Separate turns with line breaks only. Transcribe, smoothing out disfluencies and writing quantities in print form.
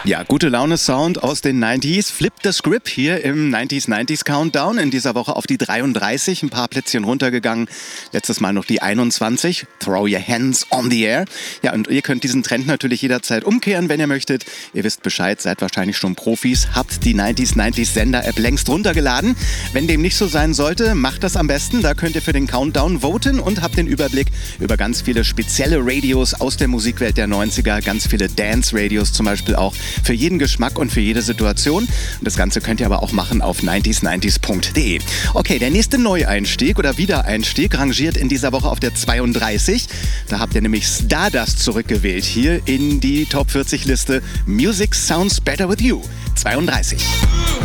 Ja, gute Laune-Sound aus den 90s. Flip the Script hier im 90s Countdown. In dieser Woche auf die 33, ein paar Plätzchen runtergegangen. Letztes Mal noch die 21. Throw your hands on the air. Ja, und ihr könnt diesen Trend natürlich jederzeit umkehren, wenn ihr möchtet. Ihr wisst Bescheid, seid wahrscheinlich schon Profis, habt die 90s Sender-App längst runtergeladen. Wenn dem nicht so sein sollte, macht das am besten. Da könnt ihr für den Countdown voten und habt den Überblick über ganz viele spezielle Radios aus der Musikwelt der 90er. Ganz viele Dance-Radios zum Beispiel auch. Für jeden Geschmack und für jede Situation. Und das Ganze könnt ihr aber auch machen auf 90s90s.de. Okay, der nächste Neueinstieg oder Wiedereinstieg rangiert in dieser Woche auf der 32. Da habt ihr nämlich Stardust zurückgewählt hier in die Top 40 Liste Music Sounds Better With You. 32.